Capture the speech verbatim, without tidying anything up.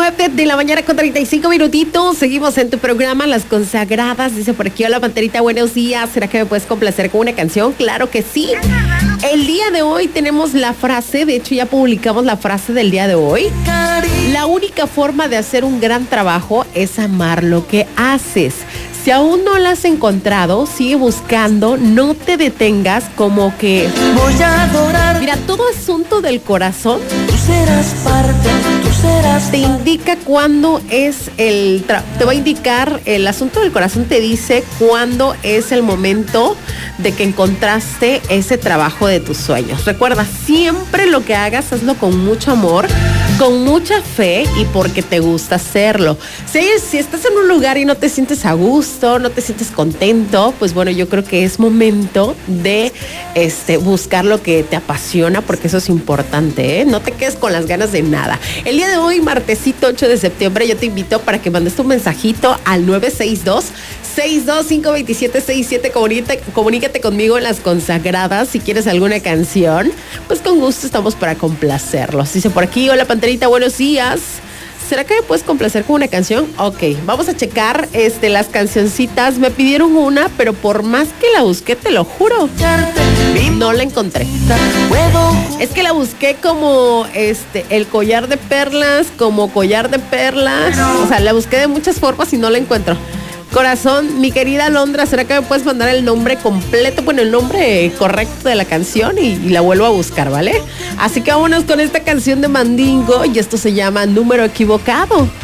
nueve de la mañana con treinta y cinco minutitos. Seguimos en tu programa Las Consagradas. Dice por aquí, hola Panterita, buenos días. ¿Será que me puedes complacer con una canción? Claro que sí. El día de hoy tenemos la frase, de hecho ya publicamos la frase del día de hoy. La única forma de hacer un gran trabajo es amar lo que haces. Si aún no la has encontrado, sigue buscando, no te detengas, como que voy a adorar. Mira, todo asunto del corazón, tú serás parte, tú serás te indica cuándo es el tra- te va a indicar, el asunto del corazón te dice cuándo es el momento de que encontraste ese trabajo de tus sueños. Recuerda, siempre lo que hagas, hazlo con mucho amor, con mucha fe y porque te gusta hacerlo. Si, si estás en un lugar y no te sientes a gusto, no te sientes contento, pues bueno, yo creo que es momento de este, buscar lo que te apasiona, porque eso es importante, ¿eh? No te quedes con las ganas de nada. El día de hoy, martesito ocho de septiembre, yo te invito para que mandes tu mensajito al nueve seis dos, seis dos cinco, dos siete seis siete. Comunícate, comunícate conmigo en Las Consagradas. Si quieres alguna canción, pues con gusto estamos para complacerlos. Dice por aquí, hola Panterita, buenos días. ¿Será que me puedes complacer con una canción? Ok, vamos a checar este, las cancioncitas. Me pidieron una, pero por más que la busqué, te lo juro, no la encontré. Es que la busqué como este el collar de perlas, como collar de perlas. O sea, la busqué de muchas formas y no la encuentro. Corazón, mi querida Alondra, ¿será que me puedes mandar el nombre completo? Bueno, el nombre correcto de la canción y, y la vuelvo a buscar, ¿vale? Así que vámonos con esta canción de Mandingo y esto se llama Número Equivocado.